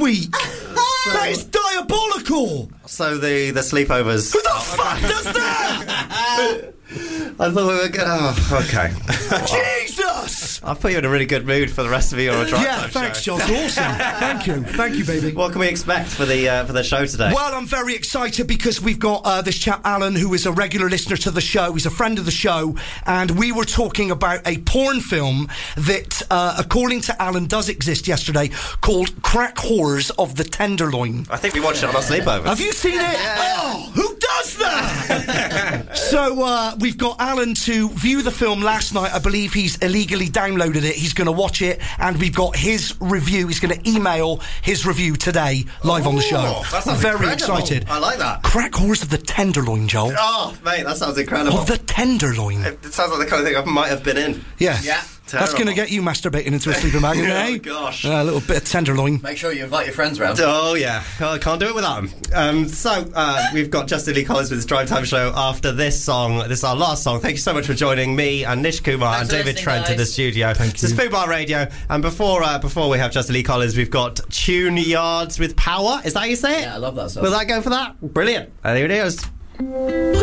week. That is diabolical. So the sleepovers. Who the fuck does that? I thought we were going to... Oh, okay. Jesus! I'll put you in a really good mood for the rest of your drive. Yeah, thanks, John. Awesome. Thank you, baby. What can we expect for the show today? Well, I'm very excited because we've got this chap Alan, who is a regular listener to the show. He's a friend of the show, and we were talking about a porn film that, according to Alan, does exist yesterday, called Crack Whores of the Tenderloin. I think we watched it on our sleepovers. Have you seen it? Yeah. Oh, who does that? So we've got Alan to view the film last night. I believe he's illegally downloaded it. He's going to watch it, and we've got his review. He's going to email his review today, live on the show. That very incredible. Excited. I like that. Crack Whores of the Tenderloin, Joel. Oh, mate, that sounds incredible. Of the Tenderloin. It sounds like the kind of thing I might have been in. Yeah. Yeah. That's going to get you masturbating into a sleeping bag, isn't it? Oh, gosh. A little bit of tenderloin. Make sure you invite your friends round. Oh, yeah. I can't do it without them. We've got Justin Lee Collins with his Drive Time show after this song. This is our last song. Thank you so much for joining me and Nish Kumar and David Trent in the studio. This is Food Bar Radio. And before we have Justin Lee Collins, we've got Tune Yards with Power. Is that how you say it? Yeah, I love that song. Will that go for that? Brilliant. And here it is.